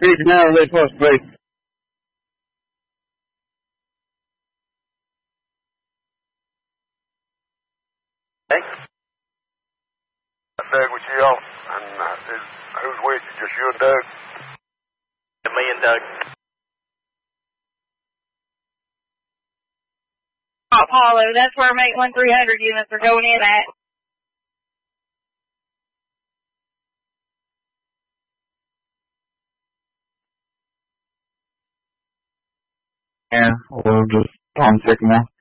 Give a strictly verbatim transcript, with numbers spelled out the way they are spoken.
He's now where it's supposed to be. Hey? Doug with you all, and uh, is, who's with you? Just you and Doug? And me and Doug. Apollo, that's where Mate one three hundred units are going in at. Yeah, we'll just on Sycamore.